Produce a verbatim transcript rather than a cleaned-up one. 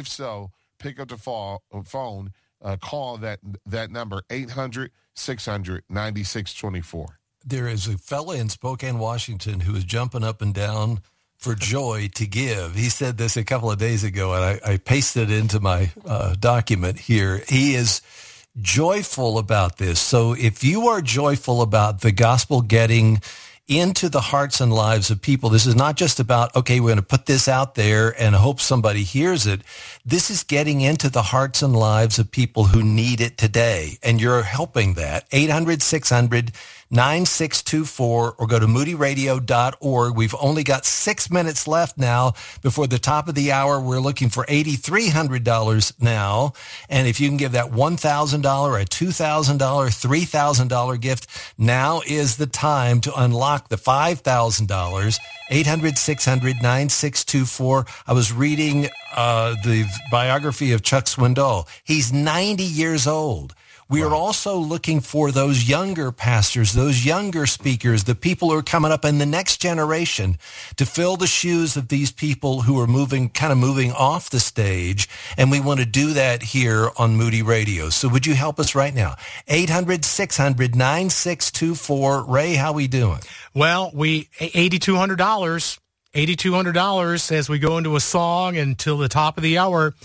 If so, pick up the fall, phone, uh, call that that number, eight hundred, six hundred, ninety-six twenty-four. There is a fella in Spokane, Washington, who is jumping up and down for joy to give. He said this a couple of days ago, and I, I pasted it into my uh, document here. He is joyful about this. So if you are joyful about the gospel getting into the hearts and lives of people, this is not just about, okay, we're going to put this out there and hope somebody hears it. This is getting into the hearts and lives of people who need it today. And you're helping that. eight hundred, six hundred, nine six two four or go to moody radio dot org. We've only got six minutes left now before the top of the hour. We're looking for eight thousand three hundred dollars now. And if you can give that one thousand dollars, a two thousand dollars, three thousand dollars gift, now is the time to unlock the five thousand dollars. eight hundred, six hundred, nine six two four. I was reading uh, the biography of Chuck Swindoll. He's ninety years old. We are also looking for those younger pastors, those younger speakers, the people who are coming up in the next generation to fill the shoes of these people who are moving, kind of moving off the stage. And we want to do that here on Moody Radio. So would you help us right now? eight hundred, six hundred, nine six two four. Ray, how we doing? Well, we eight thousand two hundred dollars. eight thousand two hundred dollars as we go into a song until the top of the hour.